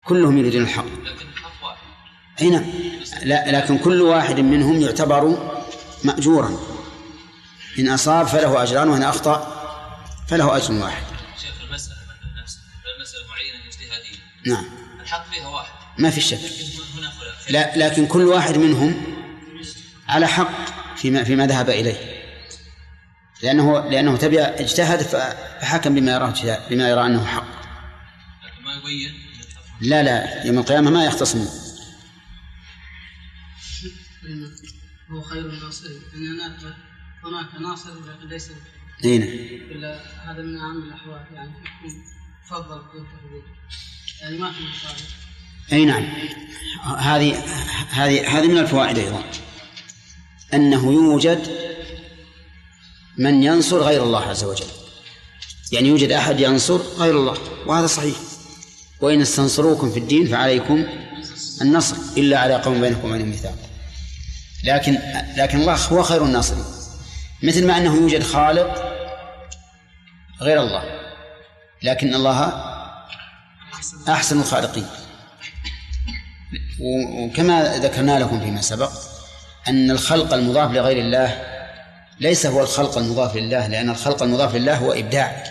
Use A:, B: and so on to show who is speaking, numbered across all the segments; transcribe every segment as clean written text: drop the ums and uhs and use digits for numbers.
A: كلهم يريدون الحق. هنا لا، لكن كل واحد منهم يعتبر مأجورا، إن أصاب فله أجران وإن أخطأ فله أجر واحد.
B: شيخ المسألة معينة اجتهادية،
A: نعم،
B: الحق فيها واحد ما
A: في شك، لا، لكن كل واحد منهم على حق فيما ذهب إليه، لأنه تبع اجتهد فحكم بما يرى أنه حق.
B: لكن ما يبين.
A: لا، يوم القيامة ما يختصمون.
C: هو خير الناصرين، إن هناك ناصر لكن ليس
A: هنا
C: إلا هذا من أهم الأحوال، يعني يكون فضل يعني ما في مصالح.
A: أي نعم، هذه من الفوائد أيضا، أنه يوجد من ينصر غير الله عز وجل، يعني يوجد أحد ينصر غير الله، وهذا صحيح. وإن استنصروكم في الدين فعليكم النصر إلا على قوم بينكم وبينهم ميثاق. لكن الله هو خير الناصرين، مثل ما أنه يوجد خالق غير الله، لكن الله أحسن الخالقين. وكما ذكرنا لكم فيما سبق أن الخلق المضاف لغير الله ليس هو الخلق المضاف لله، لأن الخلق المضاف لله هو إبداع،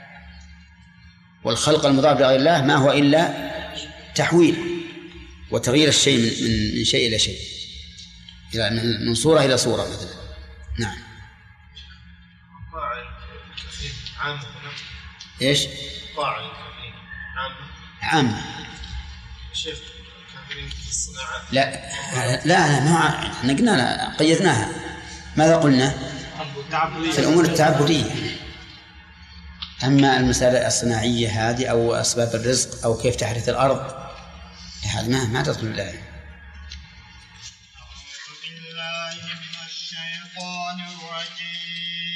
A: والخلق المضاف لغير الله ما هو إلا تحويل وتغيير الشيء من شيء إلى شيء، من صورة إلى صورة مثلا. نعم. إيش؟ عام.
D: شيخ كافرين في الصناعات.
A: لا ما قلنا، قيدناها. ماذا قلنا؟ في الأمور التعبدية. أما المسائل الصناعية هذه أو أسباب الرزق أو كيف تحرث الأرض، هذا ما تدخل الآية.